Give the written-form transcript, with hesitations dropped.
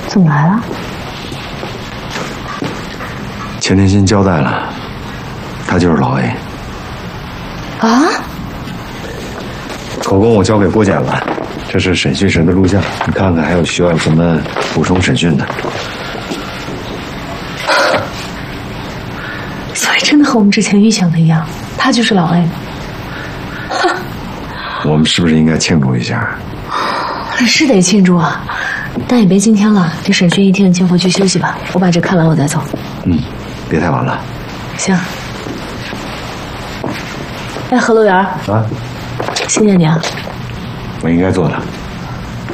怎么来了？ 钱天心交代了，他就是老 A。 啊？ 口供我交给郭检了，这是审讯时的录像，你看看还有需要什么补充审讯的。 所以真的和我们之前预想的一样，他就是老 A。 我们是不是应该庆祝一下？ 是得庆祝啊，但也别今天了，你审讯一天，你先回去休息吧。我把这看完我再走。 嗯，别太晚了。 行。哎，何乐园啊，谢谢你啊。 我应该做的。